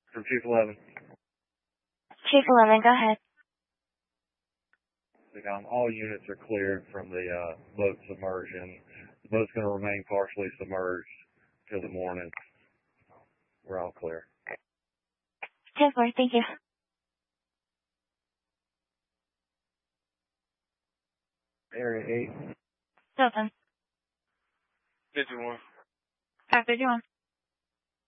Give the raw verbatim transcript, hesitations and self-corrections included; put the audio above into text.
From Chief eleven. Chief eleven, go ahead. Um, all units are cleared from the uh, boat submersion. The boat's going to remain partially submerged till the morning. We're all clear. ten four, thank you. Area eight. Hilton. fifty-one. Five fifty-one.